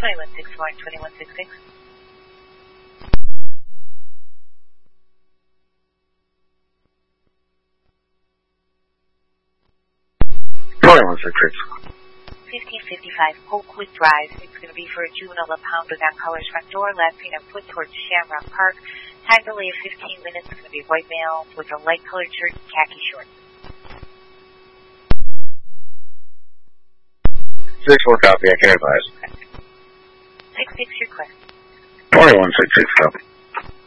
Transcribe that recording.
2164 and 2166. 1555 Oakwood Drive. It's going to be for a juvenile impound with that colors front door, left feet and foot towards Shamrock Park. Time delay of 15 minutes. It's going to be a white male with a light colored shirt and khaki shorts. 6-4 copy, I can advise. 6-6, you're clear. 2166 copy.